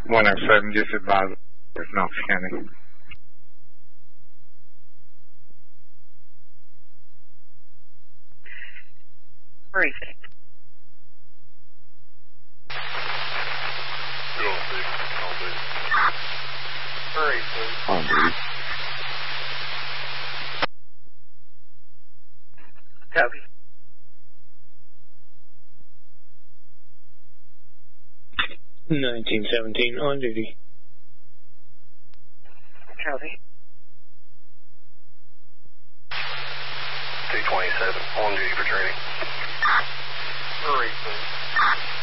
107, just advised with Knox County. Briefing. On duty. Copy. (1917) on duty. Copy. 227 on duty for training.